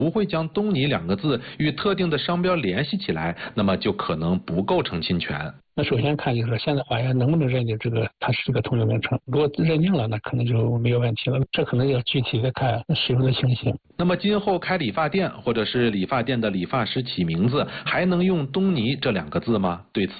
不会将东尼2个字与特定的商标联系起来，那么就可能不构成侵权。 那首先看就是现在法院能不能认定它是个通用名称，如果认定了，那可能就没有问题了。这可能要具体的看使用的情形。 那么今后开理发店或者是理发店的理发师起名字，还能用东尼这2个字吗？对此